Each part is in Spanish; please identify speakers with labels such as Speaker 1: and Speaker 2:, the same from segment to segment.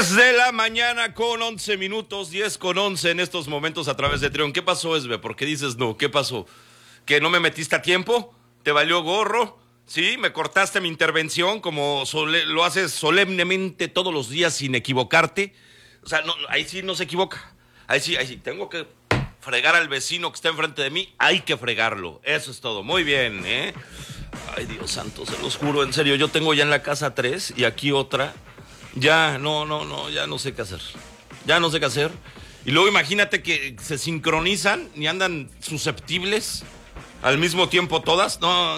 Speaker 1: 10 de la mañana con 11 minutos, 10 con 11 en estos momentos a través de Trión. ¿Qué pasó, Esbe? ¿Por qué dices no? ¿Qué pasó? ¿Que no me metiste a tiempo? ¿Te valió gorro? ¿Sí? ¿Me cortaste mi intervención como lo haces solemnemente todos los días sin equivocarte? O sea, no, ahí sí no se equivoca. Ahí sí. Tengo que fregar al vecino que está enfrente de mí. Hay que fregarlo. Eso es todo. Muy bien, ¿eh? Ay, Dios santo, se los juro, en serio. Yo tengo ya en la casa 3 y aquí otra. Ya, ya no sé qué hacer. Ya no sé qué hacer. Y luego imagínate que se sincronizan y andan susceptibles al mismo tiempo todas. No.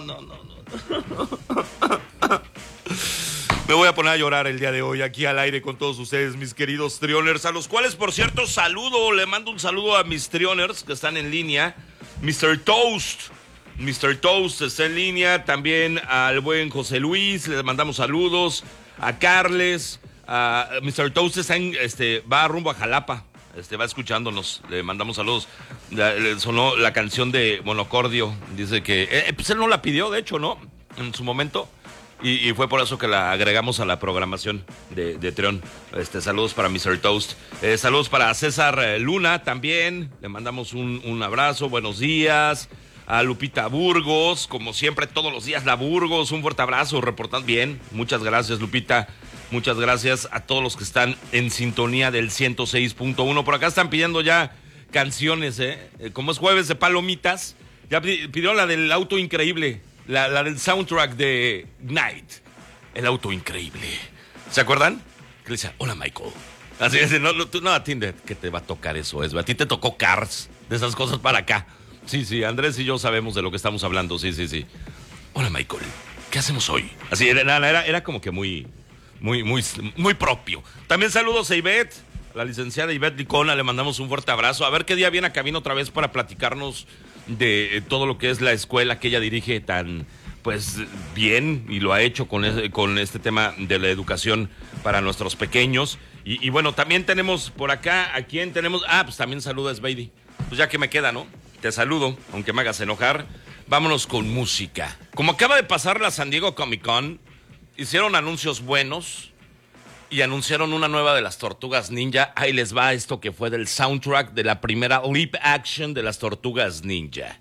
Speaker 1: Me voy a poner a llorar el día de hoy aquí al aire con todos ustedes, mis queridos Trioners, a los cuales, por cierto, le mando un saludo a mis Trioners que están en línea. Mr. Toast está en línea, también al buen José Luis, le mandamos saludos, a Carles, a Mr. Toast va rumbo a Jalapa, va escuchándonos, le mandamos saludos. Le sonó la canción de Monocordio, dice que, pues él no la pidió, de hecho, ¿no? En su momento. Y fue por eso que la agregamos a la programación de Trión. Saludos para Mr. Toast. Saludos para César Luna también. Le mandamos un abrazo, buenos días. A Lupita Burgos, como siempre, todos los días la Burgos. Un fuerte abrazo, reportando bien. Muchas gracias, Lupita. Muchas gracias a todos los que están en sintonía del 106.1. Por acá están pidiendo ya canciones, como es jueves de palomitas, ya pidieron la del auto increíble. La del soundtrack de Night. El auto increíble. ¿Se acuerdan? Que le decía, hola Michael. Así es, tú no atiende que te va a tocar eso, a ti te tocó Cars, de esas cosas para acá. Sí, Andrés y yo sabemos de lo que estamos hablando, sí. Hola Michael, ¿qué hacemos hoy? Así era como que muy propio. También saludos a Ivette, la licenciada Ivette Licona, le mandamos un fuerte abrazo. A ver qué día viene a cabina otra vez para platicarnos de todo lo que es la escuela que ella dirige tan, pues, bien, y lo ha hecho con este tema de la educación para nuestros pequeños. Y bueno, también tenemos por acá, ¿a quién tenemos? Pues también saluda Spidey. Pues ya que me queda, ¿no? Te saludo, aunque me hagas enojar. Vámonos con música. Como acaba de pasar la San Diego Comic Con, hicieron anuncios buenos y anunciaron una nueva de las Tortugas Ninja. Ahí les va esto que fue del soundtrack de la primera live action de las Tortugas Ninja.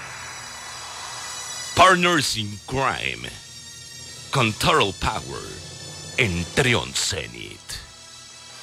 Speaker 1: Partners in Crime con Total Power en Trión Zenith.